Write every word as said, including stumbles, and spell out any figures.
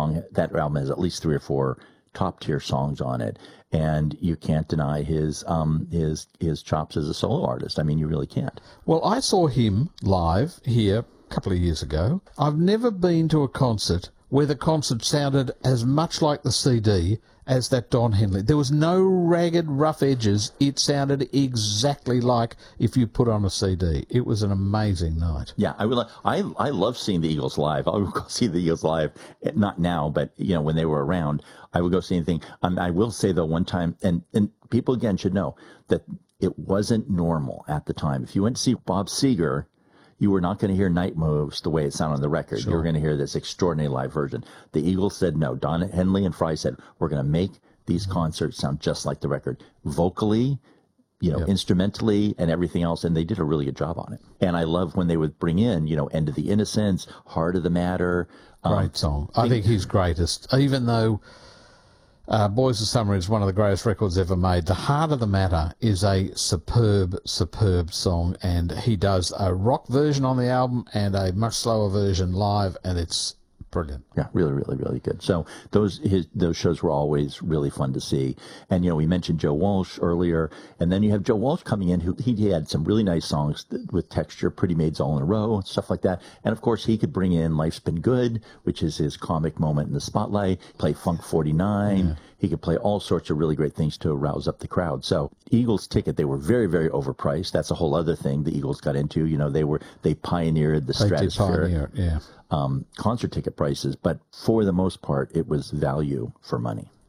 song, that album has at least three or four top-tier songs on it, and you can't deny his um, his his chops as a solo artist. I mean, you really can't. Well, I saw him live here a couple of years ago. I've never been to a concert where the concert sounded as much like the C D as that Don Henley. There was no ragged, rough edges. It sounded exactly like if you put on a C D. It was an amazing night. Yeah, I would. I I love seeing the Eagles live. I would go see the Eagles live, not now, but you know when they were around. I would go see anything. Um, I will say though, one time, and and people again should know that it wasn't normal at the time. If you went to see Bob Seger, you were not going to hear Night Moves the way it sounded on the record. Sure. You were going to hear this extraordinary live version. The Eagles said no. Don Henley and Fry said, we're going to make these mm-hmm. concerts sound just like the record. Vocally, you know, yep. instrumentally, and everything else, and they did a really good job on it. And I love when they would bring in, you know, End of the Innocence, Heart of the Matter. Great um, song. I think he's greatest, even though Uh, Boys of Summer is one of the greatest records ever made. The Heart of the Matter is a superb, superb song, and he does a rock version on the album and a much slower version live, and it's brilliant. Yeah, really, really, really good. So those his those shows were always really fun to see. And, you know, we mentioned Joe Walsh earlier, and then you have Joe Walsh coming in, who he had some really nice songs with texture, Pretty Maids All in a Row, and stuff like that. And, of course, he could bring in Life's Been Good, which is his comic moment in the spotlight, play Funk forty-nine. Yeah. He could play all sorts of really great things to rouse up the crowd. So Eagles ticket, they were very, very overpriced. That's a whole other thing the Eagles got into. You know, they were they pioneered the they stratospheric pioneer, yeah. um, concert ticket prices, but for the most part, it was value for money.